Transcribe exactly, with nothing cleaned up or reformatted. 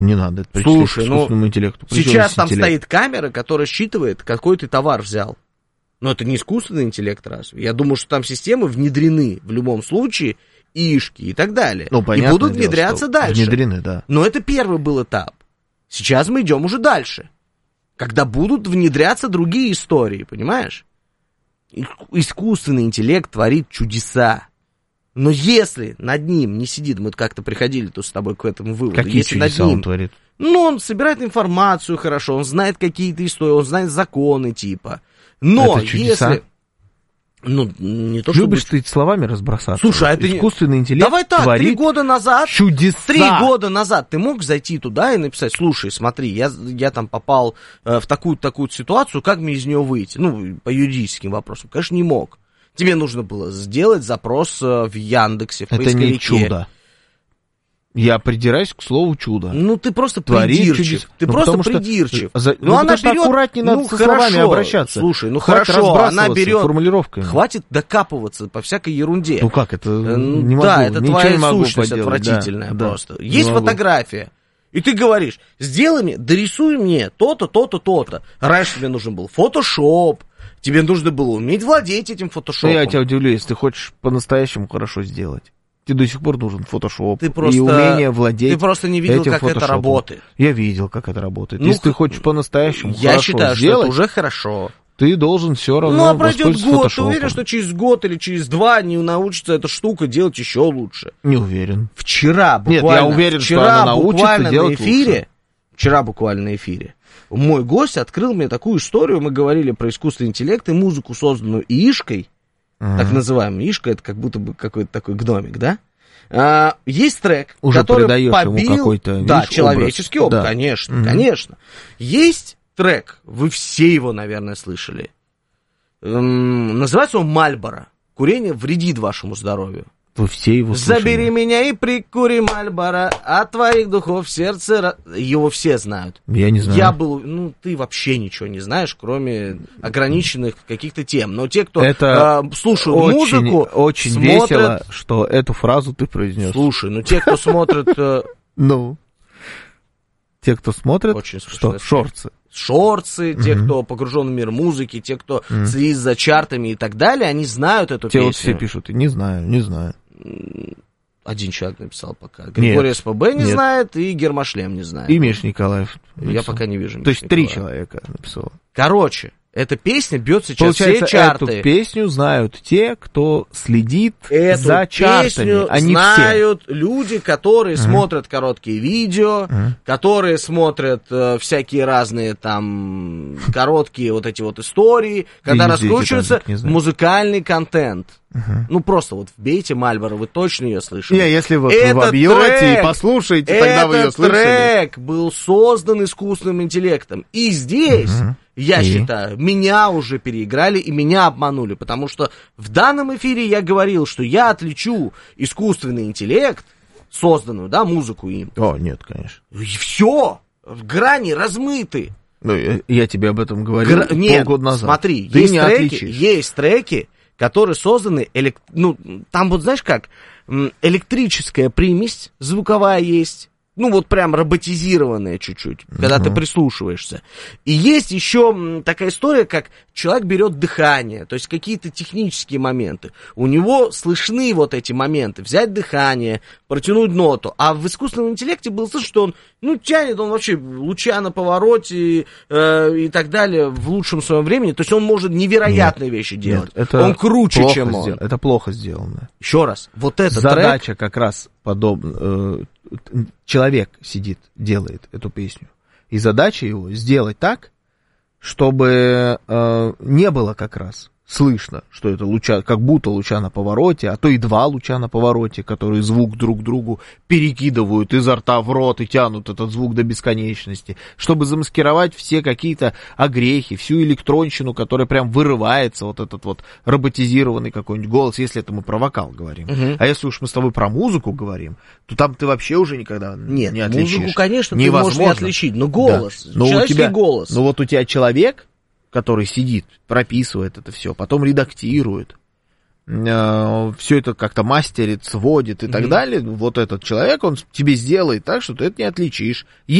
Не надо это причислять Слушай, к искусственному ну, интеллекту. сейчас там интеллект? стоит камера, которая считывает, какой ты товар взял. Но это не искусственный интеллект разве? Я думаю, что там системы внедрены в любом случае, ишки и так далее. Ну, и будут дело, внедряться дальше. Внедрены, да. Но это первый был этап. Сейчас мы идем уже дальше. Когда будут внедряться другие истории, понимаешь? Искусственный интеллект творит чудеса. Но если над ним не сидит, мы как-то приходили тут с тобой к этому выводу. Какие если чудеса над ним, он творит? Ну, он собирает информацию хорошо, он знает какие-то истории, он знает законы типа. Но это чудеса? если... Ну, не то, что... Любишь ты словами разбросаться? Слушай, а это... Искусственный интеллект Давай так, творит три года назад... чудеса. Три года назад ты мог зайти туда и написать: слушай, смотри, я, я там попал э, в такую-такую ситуацию, как мне из нее выйти? Ну, по юридическим вопросам. Конечно, не мог. Тебе нужно было сделать запрос э, в Яндексе, в поисковике. Это не чудо. Я придираюсь к слову чудо. Ну, ты просто Творит придирчив. чудес. Ты ну, просто что, придирчив. За, ну, ну, она что берет... аккуратнее надо ну, со хорошо. словами обращаться. Слушай, ну Хватит хорошо, она берет... формулировками. Хватит докапываться по всякой ерунде. Ну как, это ну, не могу, да, это твоя сущность поделать. отвратительная да, просто. Да, Есть фотография. И ты говоришь: сделай мне, дорисуй мне то-то, то-то, то-то. Раньше тебе нужен был фотошоп. Тебе нужно было уметь владеть этим фотошопом. Ну, я тебя удивлю, если ты хочешь по-настоящему хорошо сделать. Тебе до сих пор нужен фотошоп ты просто, и умение владеть. Ты просто не видел, этим как фотошопом. это работает. Я видел, как это работает. Ну, если ты хочешь по-настоящему я хорошо считаю, сделать, что это уже хорошо. Ты должен все равно Ну, а пройдет год, фотошопом. ты уверен, что через год или через два не научится эта штука делать еще лучше? Не уверен. Вчера буквально... Нет, я уверен, вчера что она научится буквально делать на эфире, лучше. Вчера буквально на эфире мой гость открыл мне такую историю. Мы говорили про искусственный интеллект и музыку, созданную ИИшкой. Uh-huh. Так называемая ИИшка, это как будто бы какой-то такой гномик, да? А, есть трек, уже который придаешь побил... ему какой-то, да, видишь, человеческий образ. опыт, Да. конечно, Uh-huh. конечно. Есть трек, вы все его, наверное, слышали. М-м, называется он «Мальборо». Курение вредит вашему здоровью. Вы все его слышали. Забери меня и прикури Мальборо, от твоих духов сердце... Его все знают. Я не знаю. Я был... Ну, ты вообще ничего не знаешь, кроме ограниченных каких-то тем. Но те, кто Это э, слушают очень, музыку... очень смотрят... весело, что эту фразу ты произнес. Слушай, ну те, кто смотрят... Э... Ну... Те, кто смотрит, Очень что? Шорцы. Шорцы, те, Mm-hmm. кто погружен в мир музыки, те, кто Mm-hmm. следит за чартами и так далее, они знают эту те песню. вот все пишут, не знаю, не знаю. Один человек написал пока. Григорий СПБ не нет. знает, и Гермошлем не знает. И Миш Николаев написал. Я пока не вижу. То есть Миш три Николаева. человека написало. Короче, эта песня бьет сейчас Получается, все чарты. эту песню знают те, кто следит Эту за чартами, а не все. знают люди, которые uh-huh. смотрят короткие видео, uh-huh. которые смотрят э, всякие разные там короткие вот эти вот истории, когда Видите, раскручивается там, музыкальный контент. Uh-huh. Ну просто вот вбейте Мальборо, вы точно ее слышали. Не, если вот этот вы вобьете трек, и послушаете, тогда вы ее слышали. Этот трек был создан искусственным интеллектом. И здесь, uh-huh. я и? считаю, меня уже переиграли и меня обманули. Потому что в данном эфире я говорил, что я отличу искусственный интеллект, созданную, да, музыку им. О, нет, конечно. И все, грани размыты. Ну, я, я тебе об этом говорил Гра... Нет, полгода назад. смотри, Ты есть не треки, отличишь. есть треки, которые созданы, элек... ну, там вот знаешь как, электрическая примесь звуковая есть, ну вот прям роботизированная чуть-чуть, uh-huh. когда ты прислушиваешься. И есть еще такая история, как человек берет дыхание, то есть какие-то технические моменты. У него слышны вот эти моменты, взять дыхание, протянуть ноту. А в искусственном интеллекте было слышно, что он, ну, тянет он вообще луча на повороте э, и так далее в лучшем своем времени. То есть он может невероятные нет, вещи делать. Нет, это он круче, чем он. Сдел... Это плохо сделано. Еще раз, вот этот задача трек... как раз подобна. Э, человек сидит, делает эту песню. И задача его сделать так, чтобы э, не было как раз слышно, что это луча, как будто луча на повороте, а то и два луча на повороте, которые звук друг другу перекидывают изо рта в рот и тянут этот звук до бесконечности, чтобы замаскировать все какие-то огрехи, всю электронщину, которая прям вырывается, вот этот вот роботизированный какой-нибудь голос, если это мы про вокал говорим. Uh-huh. А если уж мы с тобой про музыку говорим, то там ты вообще уже никогда Нет, не отличишь. Музыку, конечно, невозможно. ты можешь не отличить, но голос, да. но человеческий у тебя, голос. Ну вот у тебя человек, который сидит, прописывает это все, потом редактирует, э, все это как-то мастерит, сводит и mm-hmm. так далее, вот этот человек, он тебе сделает так, что ты это не отличишь.